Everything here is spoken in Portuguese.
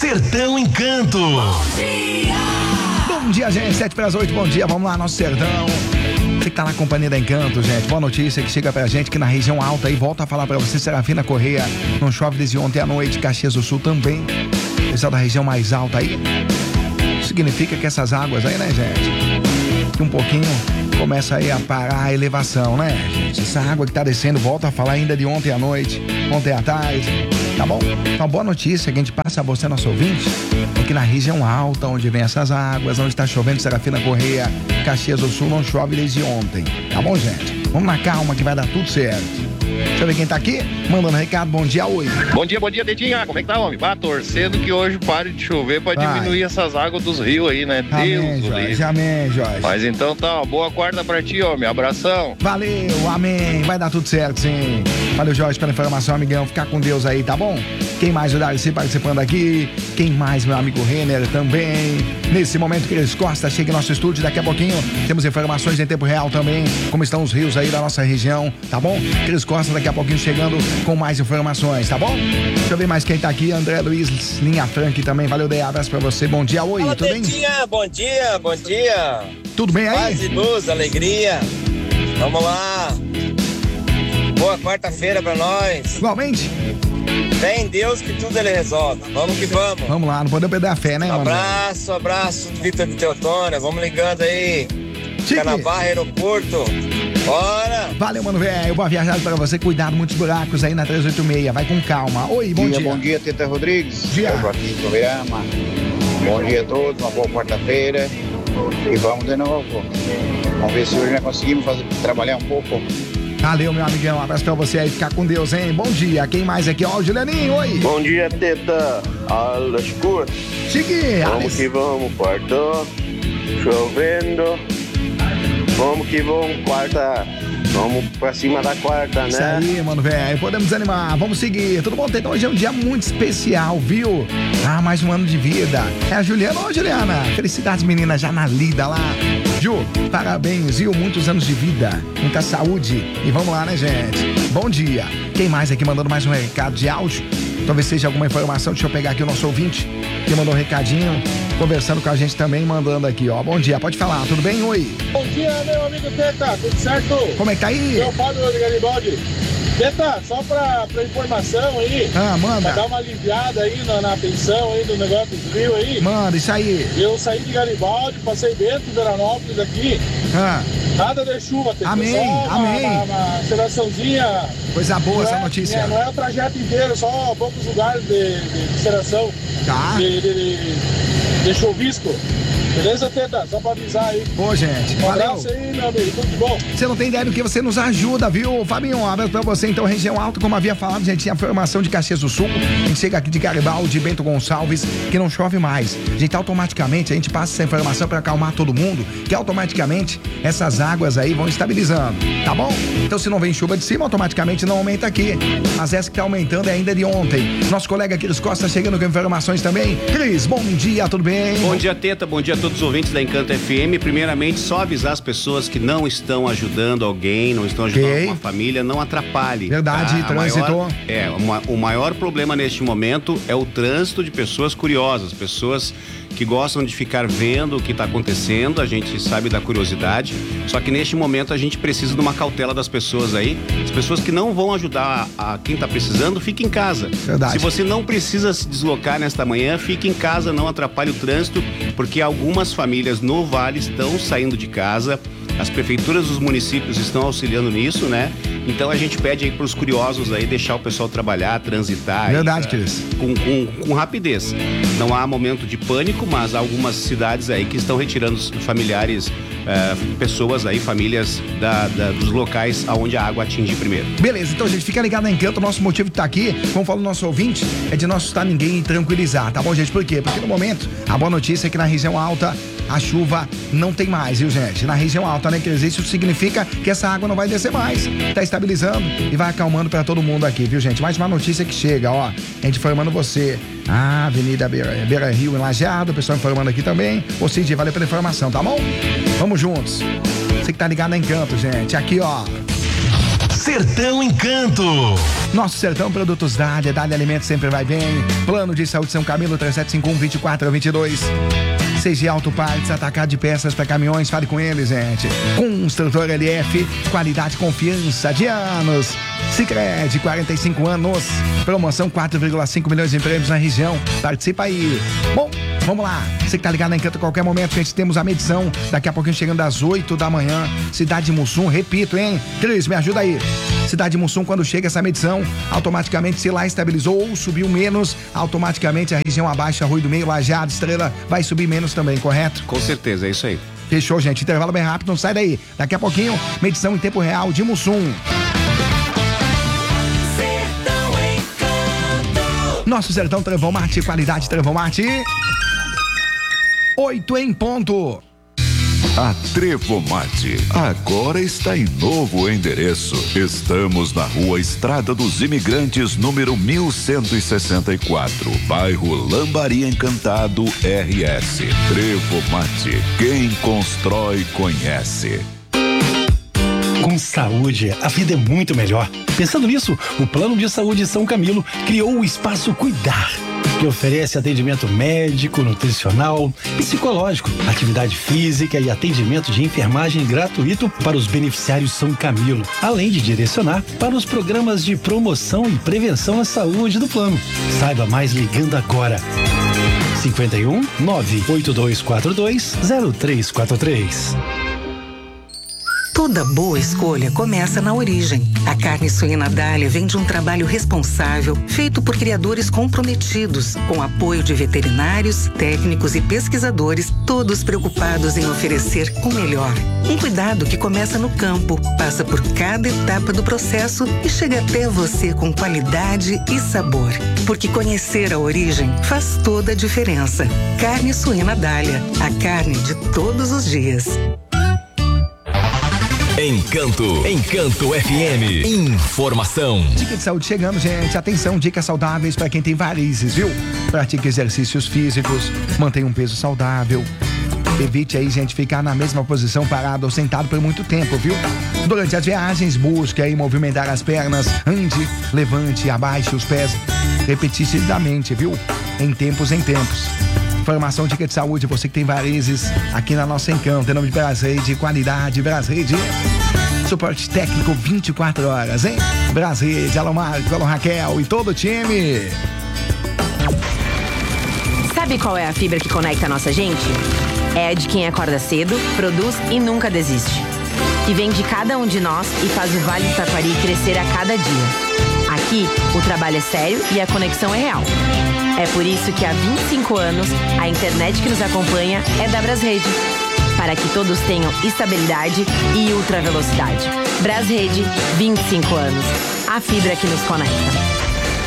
Sertão Encanto. Bom dia, gente, 7:08, bom dia, vamos lá, nosso Sertão. Você que tá na companhia da Encanto, gente, boa notícia que chega pra gente que na região alta, e volta a falar pra você, Serafina Correia, não chove desde ontem à noite, Caxias do Sul também, pessoal da região mais alta aí, significa que essas águas aí, né, gente, um pouquinho começa aí a parar a elevação, né, gente, essa água que tá descendo, volta a falar ainda de ontem à noite, ontem à tarde, tá bom? Então, boa notícia que a gente passa a você, nosso ouvinte, aqui na região alta, onde vem essas águas, onde está chovendo, Serafina Correia, Caxias do Sul, não chove desde ontem, tá bom, gente? Vamos na calma que vai dar tudo certo. Deixa eu ver quem tá aqui, mandando recado, bom dia, oi. Bom dia, Dedinha, como é que tá, homem? Torcendo que hoje pare de chover pra diminuir essas águas dos rios aí, né? Amém, Jorge, amém, Jorge. Mas então tá, boa quarta pra ti, homem, abração. Valeu, amém, vai dar tudo certo, sim. Valeu, Jorge, pela informação, amigão, ficar com Deus aí, tá bom? Quem mais, o Darcy participando aqui, quem mais, meu amigo Renner também. Nesse momento, Cris Costa chega em nosso estúdio, daqui a pouquinho temos informações em tempo real também, como estão os rios aí da nossa região, tá bom? Cris Costa daqui a pouquinho chegando com mais informações, tá bom? Deixa eu ver mais quem tá aqui, André Luiz, Linha Frank também, valeu, Dei, abraço pra você, bom dia, oi, fala, tudo bem? Bom dia. Tudo bem aí? Paz e luz, alegria, vamos lá, boa quarta-feira pra nós. Igualmente. Fé em Deus que tudo ele resolve, vamos que vamos. Vamos lá, não podemos perder a fé, né, mano? Abraço, Vitor de Teotônia, vamos ligando aí, Canabarra, aeroporto. Bora! Valeu, mano, velho. Boa viagem pra você. Cuidado, muitos buracos aí na 386. Vai com calma. Oi, bom dia. Bom dia, Teta Rodrigues. Bom dia. Eu tô aqui em Soberama. Bom dia a todos, uma boa quarta-feira. E vamos de novo. Vamos ver se hoje nós conseguimos trabalhar um pouco. Valeu, meu amigão. Um abraço pra você aí. Ficar com Deus, hein? Bom dia. Quem mais aqui? Ó, o Julianinho. Oi. Bom dia, Teta. Alas curtas. Cheguei, Vamos que vamos, quarto. Chovendo. Vamos que vamos, quarta. Vamos pra cima da quarta, né? Isso aí, mano, velho. Podemos desanimar. Vamos seguir. Tudo bom, Teta? Hoje é um dia muito especial, viu? Mais um ano de vida. É a Juliana. Ô, Juliana. Felicidades, menina, já na lida lá. Ju, parabéns, viu? Muitos anos de vida, muita saúde. E vamos lá, né, gente? Bom dia. Quem mais aqui mandando mais um recado de áudio? Talvez seja alguma informação. Deixa eu pegar aqui o nosso ouvinte que mandou um recadinho, conversando com a gente também, mandando aqui, ó. Bom dia, pode falar, tudo bem? Oi. Bom dia, meu amigo Teta, tudo certo? Como é que tá aí? Meu Fábio de Garibaldi. Teta, só pra informação aí. Manda. Pra dar uma aliviada aí na pensão aí do negócio dos rios aí. Manda, isso aí. Eu saí de Garibaldi, passei dentro de Veranópolis aqui. Nada de chuva, Teta. Amém, só amém. Uma seraçãozinha. Coisa boa essa notícia. Não é o trajeto inteiro, só poucos lugares de seração. Tá. De chuvisco. Beleza, Teta? Só pra avisar aí. Ô, gente, um valeu. abraço aí, meu amigo. Tudo de bom. Você não tem ideia do que você nos ajuda, viu? Fabinho, um abraço pra você. Então, região alta, como havia falado, gente, tinha a formação de Caxias do Sul. A gente chega aqui de Garibaldi, Bento Gonçalves, que não chove mais. Gente, automaticamente, a gente passa essa informação pra acalmar todo mundo, que automaticamente essas águas aí vão estabilizando, tá bom? Então, se não vem chuva de cima, automaticamente não aumenta aqui. Mas essa que tá aumentando é ainda de ontem. Nosso colega Cris Costa chegando com informações também. Cris, bom dia, tudo bem? Bom dia, Teta, bom dia a todos os ouvintes da Encanto FM. Primeiramente, só avisar as pessoas que não estão ajudando alguém, não estão ajudando uma família, não atrapalhe. Verdade, tá? trânsito. O maior problema neste momento é o trânsito de pessoas curiosas, pessoas que gostam de ficar vendo o que está acontecendo. A gente sabe da curiosidade, só que neste momento a gente precisa de uma cautela das pessoas aí. As pessoas que não vão ajudar a quem está precisando, fique em casa. Verdade. Se você não precisa se deslocar nesta manhã, fique em casa, não atrapalhe o trânsito, porque algumas famílias no Vale estão saindo de casa. As prefeituras dos municípios estão auxiliando nisso, né? Então a gente pede aí pros curiosos aí deixar o pessoal trabalhar, transitar. Verdade, Cris. Com rapidez. Não há momento de pânico, mas há algumas cidades aí que estão retirando os familiares, pessoas aí, famílias dos locais aonde a água atinge primeiro. Beleza, então, gente, fica ligado na Encanto. Nosso motivo de estar aqui, como fala o nosso ouvinte, é de não assustar ninguém e tranquilizar, tá bom, gente? Por quê? Porque no momento, a boa notícia é que na região alta a chuva não tem mais, viu, gente? Na região alta, né? Quer dizer, isso significa que essa água não vai descer mais. Tá estabilizando e vai acalmando pra todo mundo aqui, viu, gente? Mais uma notícia que chega, ó. A gente informando você. Avenida Beira Rio em Lajeado, o pessoal informando aqui também. Ô, Cid, valeu pela informação, tá bom? Vamos juntos. Você que tá ligado na Encanto, gente. Aqui, ó. Sertão Encanto. Nosso Sertão Produtos Dália Alimentos sempre vai bem. Plano de Saúde São Camilo 3751-2422. CG Auto Partes, atacado de peças para caminhões, fale com eles, gente. Construtor LF, qualidade e confiança de anos. Sicredi, 45 anos. Promoção 4,5 milhões de prêmios na região. Participa aí. Bom, vamos lá. Você que tá ligado na Encanto a qualquer momento, gente, temos a medição. Daqui a pouquinho chegando às 8 da manhã. Cidade de Mussum, repito, hein? Cris, me ajuda aí. Cidade de Mussum, quando chega essa medição, automaticamente se lá estabilizou ou subiu menos, automaticamente a região abaixo, Rui do Meio, Lajeado, Estrela, vai subir menos também, correto? Com certeza, é isso aí. Fechou, gente. Intervalo bem rápido, não sai daí. Daqui a pouquinho, medição em tempo real de Mussum. Nosso Sertão Travão Mate, qualidade Travão Mate. 8 em ponto. A Trevomate agora está em novo endereço. Estamos na Rua Estrada dos Imigrantes, número 1164, bairro Lambari Encantado, RS. Trevomate, quem constrói conhece. Com saúde, a vida é muito melhor. Pensando nisso, o Plano de Saúde São Camilo criou o Espaço Cuidar, que oferece atendimento médico, nutricional, psicológico, atividade física e atendimento de enfermagem gratuito para os beneficiários São Camilo, além de direcionar para os programas de promoção e prevenção à saúde do plano. Saiba mais ligando agora. 51 98242 0343. Toda boa escolha começa na origem. A carne suína Dália vem de um trabalho responsável, feito por criadores comprometidos, com apoio de veterinários, técnicos e pesquisadores, todos preocupados em oferecer o melhor. Um cuidado que começa no campo, passa por cada etapa do processo e chega até você com qualidade e sabor. Porque conhecer a origem faz toda a diferença. Carne suína Dália, a carne de todos os dias. Encanto FM. Informação. Dica de saúde chegando, gente. Atenção, dicas saudáveis para quem tem varizes, viu? Pratique exercícios físicos, mantenha um peso saudável. Evite aí, gente, ficar na mesma posição parado ou sentado por muito tempo, viu? Durante as viagens, busque aí movimentar as pernas, ande, levante, abaixe os pés repetidamente, viu? Em tempos. Informação, dica de saúde, você que tem varizes, aqui na nossa Encanto, em nome de Brasrede, qualidade, Brasrede. Suporte técnico 24 horas, hein? Brasrede, alô Marco, alô Raquel e todo o time. Sabe qual é a fibra que conecta a nossa gente? É a de quem acorda cedo, produz e nunca desiste. Que vem de cada um de nós e faz o Vale do Taquari crescer a cada dia. Aqui, o trabalho é sério e a conexão é real. É por isso que há 25 anos, a internet que nos acompanha é da Brasrede. Para que todos tenham estabilidade e ultravelocidade. Brasrede, 25 anos. A fibra que nos conecta.